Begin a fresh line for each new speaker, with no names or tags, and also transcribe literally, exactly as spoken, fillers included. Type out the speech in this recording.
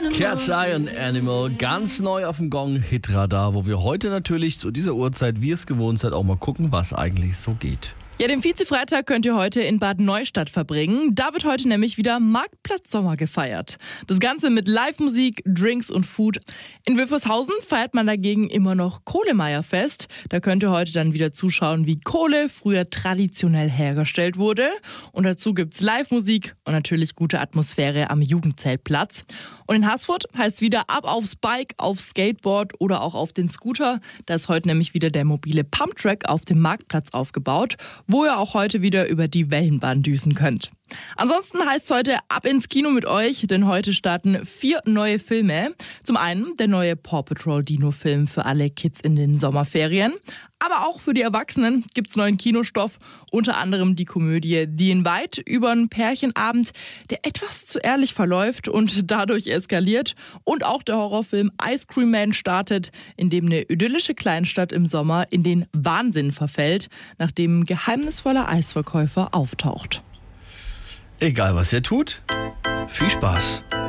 Cat's Eye und Animal, ganz neu auf dem Gong-Hitradar, wo wir heute natürlich zu dieser Uhrzeit, wie es gewohnt seid, auch mal gucken, was eigentlich so geht.
Ja, den Vize-Freitag könnt ihr heute in Bad Neustadt verbringen. Da wird heute nämlich wieder Marktplatz Sommer gefeiert. Das Ganze mit Live-Musik, Drinks und Food. In Wilfershausen feiert man dagegen immer noch Kohlemeierfest. Da könnt ihr heute dann wieder zuschauen, wie Kohle früher traditionell hergestellt wurde. Und dazu gibt's Live-Musik und natürlich gute Atmosphäre am Jugendzeltplatz. Und in Haßfurt heißt wieder ab aufs Bike, aufs Skateboard oder auch auf den Scooter. Da ist heute nämlich wieder der mobile Pumptrack auf dem Marktplatz aufgebaut, wo ihr auch heute wieder über die Wellenbahn düsen könnt. Ansonsten heißt es heute ab ins Kino mit euch, denn heute starten vier neue Filme. Zum einen der neue Paw Patrol Dino-Film für alle Kids in den Sommerferien. Aber auch für die Erwachsenen gibt's neuen Kinostoff, unter anderem die Komödie The Invite über einen Pärchenabend, der etwas zu ehrlich verläuft und dadurch eskaliert. Und auch der Horrorfilm Ice Cream Man startet, in dem eine idyllische Kleinstadt im Sommer in den Wahnsinn verfällt, nachdem ein geheimnisvoller Eisverkäufer auftaucht.
Egal, was ihr tut, viel Spaß.